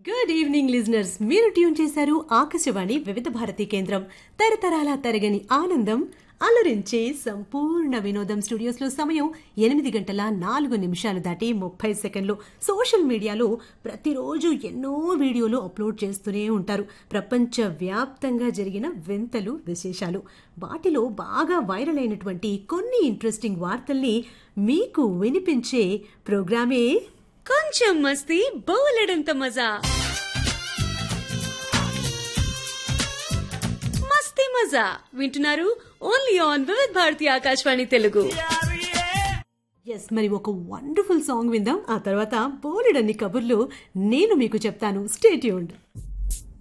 Good evening listeners, మీరు tune చేశారు ఆకాశవాణి వివిధ భారతి కేంద్రం. తరతరాల తరగని ఆనందం, అలరించే సంపూర్ణ వినోదం. స్టూడియోస్ లో సమయం 8:04 దాటి 30 సెకండ్లు. సోషల్ మీడియాలో ప్రతిరోజు ఎన్నో వీడియోలు అప్లోడ్ చేస్తూనే ఉంటారు. ప్రపంచ వ్యాప్తంగా జరిగిన వింతలు, విశేషాలు. వాటిలో బాగా వైరల్ అయినటువంటి కొన్ని ఇంట్రెస్టింగ్ వార్తల్ని మీకు వినిపించే ప్రోగ్రామే కొంచెం మస్తీ బోలెడంత మజా. మస్తీ మజా వింటున్నారు ఓన్లీ ఆన్ వివిధ భారతి ఆకాశవాణి తెలుగు. ఎస్, మరి ఒక వండర్ఫుల్ సాంగ్ విందాం. ఆ తర్వాత బోలెడన్ని కబుర్లు నేను మీకు చెప్తాను. Stay tuned.